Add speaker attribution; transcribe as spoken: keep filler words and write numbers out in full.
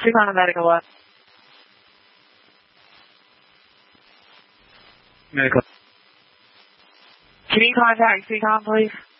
Speaker 1: Recon and medical what?
Speaker 2: Medical.
Speaker 1: Can you contact C COM, please?